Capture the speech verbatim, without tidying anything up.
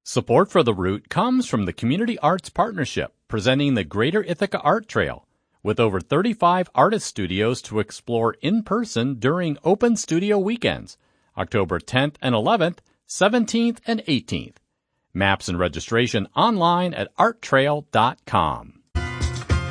Support for the route comes from the Community Arts Partnership, presenting the Greater Ithaca Art Trail, with over thirty-five artist studios to explore in person during Open Studio Weekends, October tenth and eleventh, seventeenth and eighteenth. Maps and registration online at art trail dot com.